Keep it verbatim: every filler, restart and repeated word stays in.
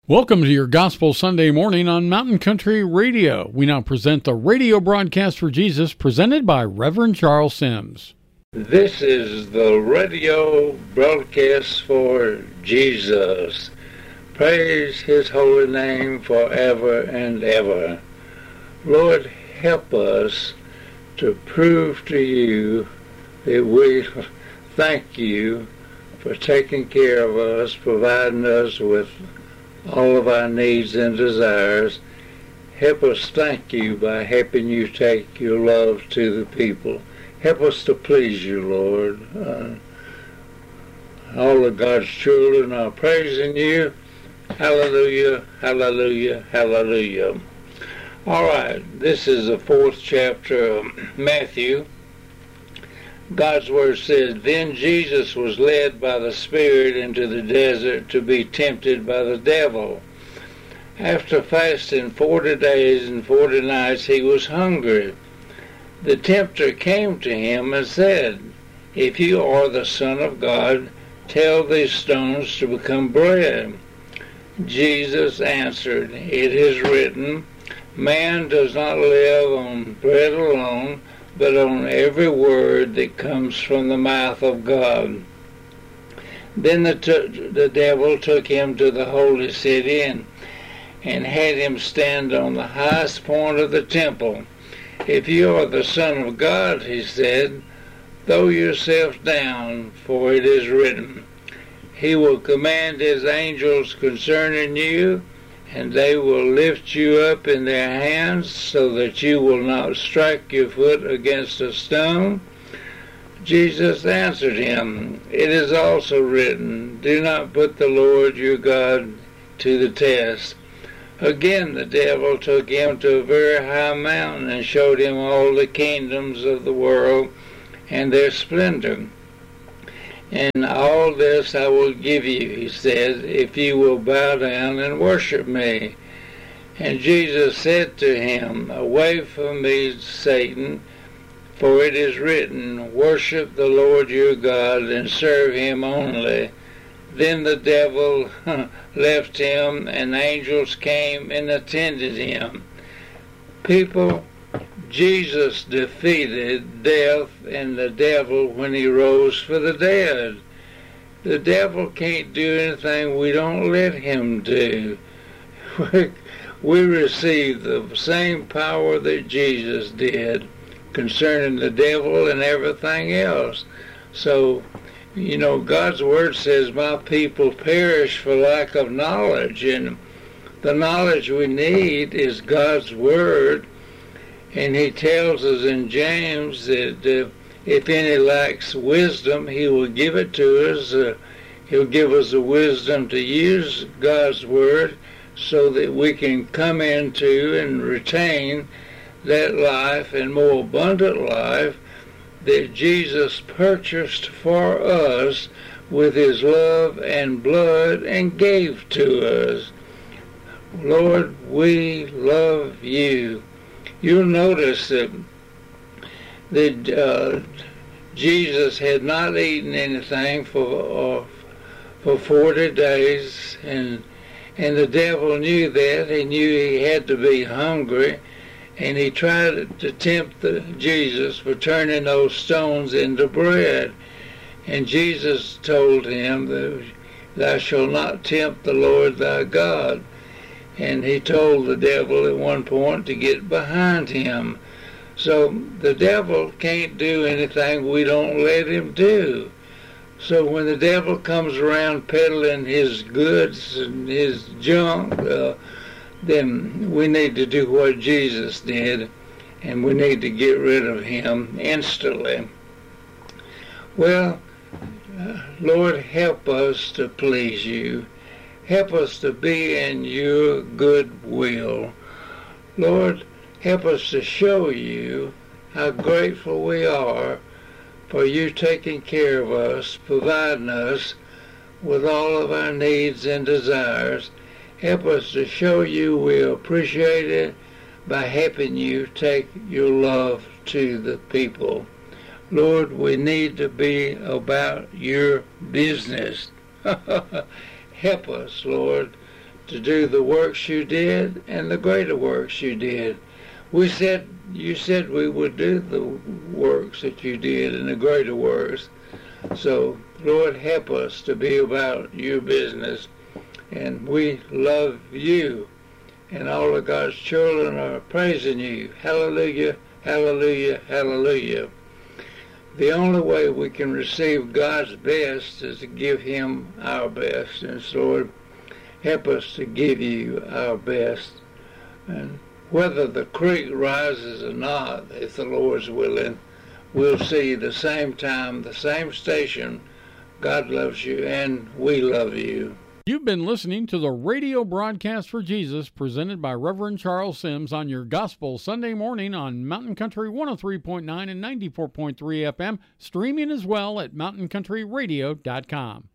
Welcome to your Gospel Sunday morning on Mountain Country Radio. We now present the radio broadcast for Jesus presented by Reverend Charles Sims. This is the radio broadcast for Jesus. Praise His holy name forever and ever. Lord, help us to prove to you that we thank you for taking care of us, providing us with all of our needs and desires. Help us thank you by helping you take your love to the people. Help us to please you, Lord. Uh, all of God's children are praising you. Hallelujah, hallelujah, hallelujah. All right, this is the fourth chapter of Matthew. God's word says, Then Jesus was led by the Spirit into the desert to be tempted by the devil. After fasting forty days and forty nights, he was hungry. The tempter came to him and said, If you are the Son of God, tell these stones to become bread. Jesus answered, It is written, Man does not live on bread alone, but on every word that comes from the mouth of God. Then the, t- the devil took him to the holy city and, and had him stand on the highest point of the temple. If you are the Son of God, he said, throw yourself down, for it is written, He will command His angels concerning you, and they will lift you up in their hands so that you will not strike your foot against a stone. Jesus answered him, It is also written, Do not put the Lord your God to the test. Again the devil took him to a very high mountain and showed him all the kingdoms of the world and their splendor. And all this I will give you, he said, if you will bow down and worship me. And Jesus said to him, Away from me, Satan, for it is written, Worship the Lord your God and serve him only. Then the devil left him, and angels came and attended him. People, Jesus defeated death and the devil when he rose for the dead. The devil can't do anything we don't let him do. We receive the same power that Jesus did concerning the devil and everything else. So, you know, God's word says, My people perish for lack of knowledge. And the knowledge we need is God's word. And he tells us in James that uh, if any lacks wisdom, he will give it to us. Uh, he'll give us the wisdom to use God's word so that we can come into and retain that life and more abundant life that Jesus purchased for us with his love and blood and gave to us. Lord, we love you. You'll notice that, that uh, Jesus had not eaten anything for uh, for forty days, and and the devil knew that. He knew he had to be hungry, and he tried to tempt the, Jesus for turning those stones into bread. And Jesus told him that thou shalt not tempt the Lord thy God. And he told the devil at one point to get behind him. So the devil can't do anything we don't let him do. So when the devil comes around peddling his goods and his junk, uh, then we need to do what Jesus did, and we need to get rid of him instantly. Well, uh, Lord, help us to please you. Help us to be in your good will. Lord, help us to show you how grateful we are for you taking care of us, providing us with all of our needs and desires. Help us to show you we appreciate it by helping you take your love to the people. Lord, we need to be about your business. Help us, Lord, to do the works you did and the greater works you did. We said, you said we would do the works that you did and the greater works. So, Lord, help us to be about your business. And we love you. And all of God's children are praising you. Hallelujah, hallelujah, hallelujah. The only way we can receive God's best is to give him our best. And so, Lord, help us to give you our best. And whether the creek rises or not, if the Lord's willing, we'll see the same time, the same station. God loves you and we love you. You've been listening to the radio broadcast for Jesus presented by Reverend Charles Sims on your Gospel Sunday morning on Mountain Country one oh three point nine and ninety-four point three F M, streaming as well at mountain country radio dot com.